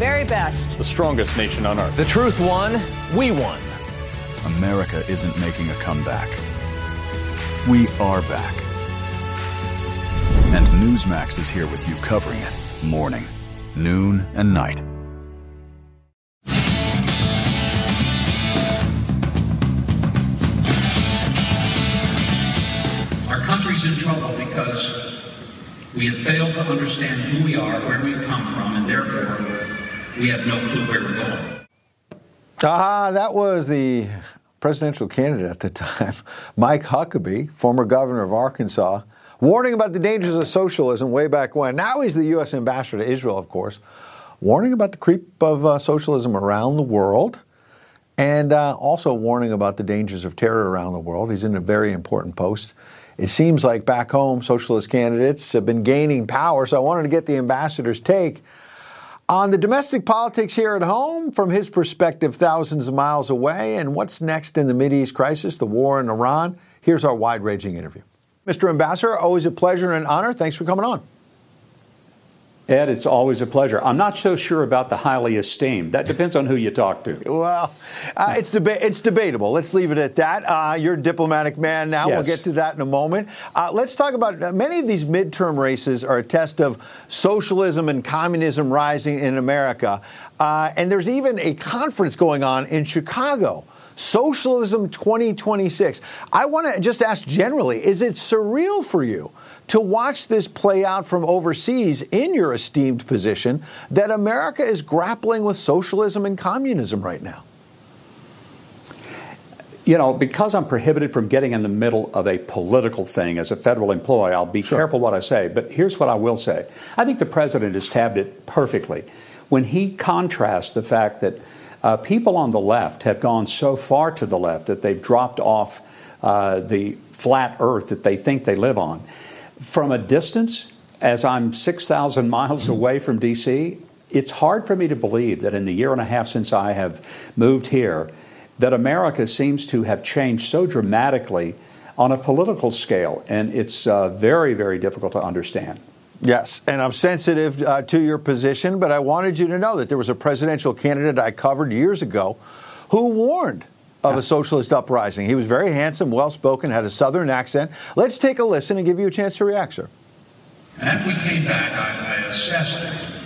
very best. The strongest nation on earth. The truth won. We won. America isn't making a comeback. We are back. And Newsmax is here with you covering it morning, noon, and night. Our country's in trouble because we have failed to understand who we are, where we've come from, and therefore we have no clue where we're going. That was the presidential candidate at the time, Mike Huckabee, former governor of Arkansas, warning about the dangers of socialism way back when. Now he's the U.S. ambassador to Israel, of course, warning about the creep of socialism around the world, and also warning about the dangers of terror around the world. He's in a very important post. It seems like back home, socialist candidates have been gaining power, so I wanted to get the ambassador's take on the domestic politics here at home, from his perspective thousands of miles away, and what's next in the Mideast crisis, the war in Iran. Here's our wide-ranging interview. Mr. Ambassador, always a pleasure and an honor. Thanks for coming on. Ed, it's always a pleasure. I'm not so sure about the highly esteemed. That depends on who you talk to. Well, it's debatable. Let's leave it at that. You're a diplomatic man now. Yes. We'll get to that in a moment. Let's talk about many of these midterm races are a test of socialism and communism rising in America. And there's even a conference going on in Chicago, Socialism 2026. I want to just ask generally, is it surreal for you to watch this play out from overseas in your esteemed position that America is grappling with socialism and communism right now? You know, because I'm prohibited from getting in the middle of a political thing as a federal employee, I'll be careful what I say. But here's what I will say. I think the president has tabbed it perfectly when he contrasts the fact that people on the left have gone so far to the left that they've dropped off the flat earth that they think they live on. From a distance, as I'm 6,000 miles away from D.C., it's hard for me to believe that in the year and a half since I have moved here, that America seems to have changed so dramatically on a political scale. And it's very, very difficult to understand. Yes, and I'm sensitive to your position, but I wanted you to know that there was a presidential candidate I covered years ago who warned of a socialist uprising. He was very handsome, well-spoken, had a southern accent. Let's take a listen and give you a chance to react, sir. And after we came back, I assessed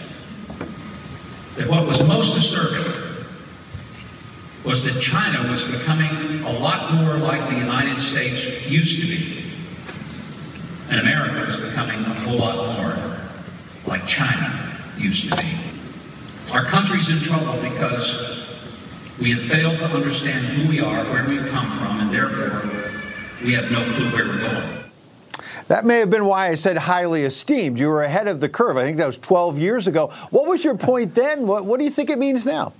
that what was most disturbing was that China was becoming a lot more like the United States used to be. And America was becoming a whole lot more like China used to be. Our country's in trouble because we have failed to understand who we are, where we've come from, and therefore we have no clue where we're going. That may have been why I said highly esteemed. You were ahead of the curve. I think that was 12 years ago. What was your point then? What do you think it means now?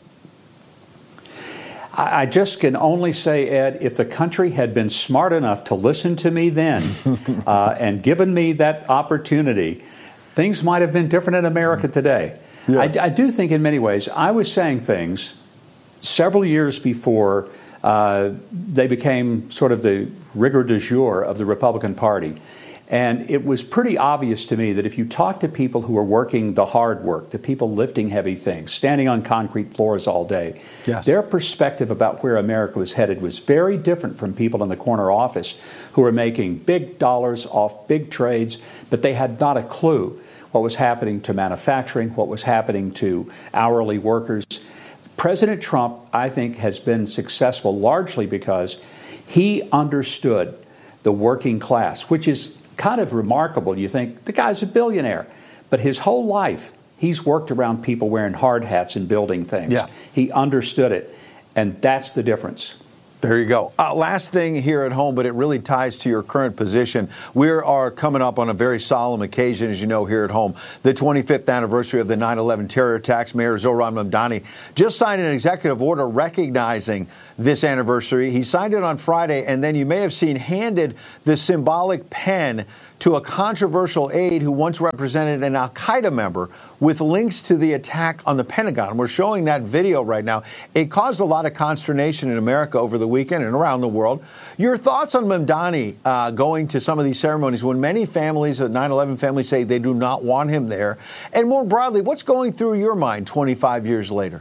I just can only say, Ed, if the country had been smart enough to listen to me then and given me that opportunity, things might have been different in America today. Yes. I do think in many ways I was saying things several years before they became sort of the rigor du jour of the Republican Party. And it was pretty obvious to me that if you talk to people who are working the hard work, the people lifting heavy things, standing on concrete floors all day, yes, their perspective about where America was headed was very different from people in the corner office who were making big dollars off big trades, but they had not a clue what was happening to manufacturing, what was happening to hourly workers. President Trump, I think, has been successful largely because he understood the working class, which is kind of remarkable. You think the guy's a billionaire, but his whole life he's worked around people wearing hard hats and building things. Yeah. He understood it, and that's the difference. There you go. Last thing here at home, but it really ties to your current position. We are coming up on a very solemn occasion, as you know, here at home, the 25th anniversary of the 9/11 terror attacks. Mayor Zohran Mamdani just signed an executive order recognizing this anniversary. He signed it on Friday, and then you may have seen handed the symbolic pen to a controversial aide who once represented an al-Qaeda member with links to the attack on the Pentagon. We're showing that video right now. It caused a lot of consternation in America over the weekend and around the world. Your thoughts on Mamdani going to some of these ceremonies when many families, 9/11 families, say they do not want him there? And more broadly, what's going through your mind 25 years later?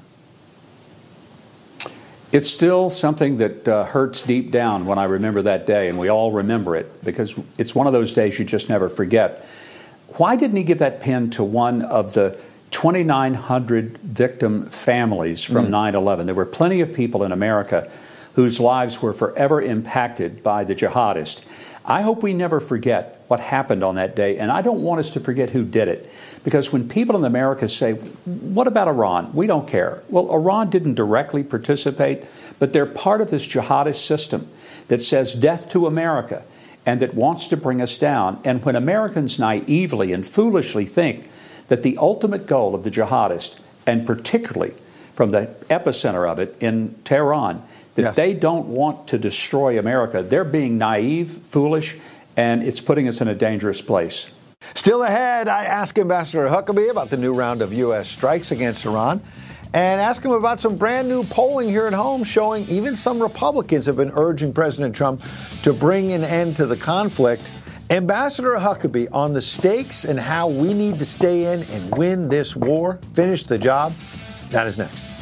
It's still something that hurts deep down when I remember that day, and we all remember it because it's one of those days you just never forget. Why didn't he give that pin to one of the 2,900 victim families from 9/11? There were plenty of people in America whose lives were forever impacted by the jihadists. I hope we never forget what happened on that day, and I don't want us to forget who did it. Because when people in America say, what about Iran? We don't care. Well, Iran didn't directly participate, but they're part of this jihadist system that says death to America and that wants to bring us down. And when Americans naively and foolishly think that the ultimate goal of the jihadists, and particularly from the epicenter of it in Tehran, that they don't want to destroy America, they're being naive, foolish, and it's putting us in a dangerous place. Still ahead, I ask Ambassador Huckabee about the new round of U.S. strikes against Iran and ask him about some brand new polling here at home showing even some Republicans have been urging President Trump to bring an end to the conflict. Ambassador Huckabee on the stakes and how we need to stay in and win this war, finish the job. That is next.